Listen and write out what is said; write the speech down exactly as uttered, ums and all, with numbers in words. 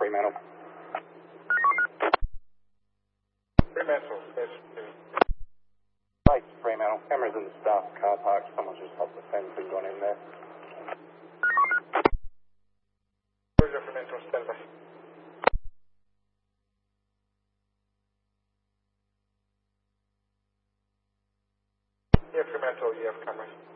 Fremantle. Fremantle, yes. Right, Fremantle. Cameras in the staff car park. Someone's just hopped the fence and gone in there. Roger, Fremantle, stand by. Yeah, Fremantle, you have cameras.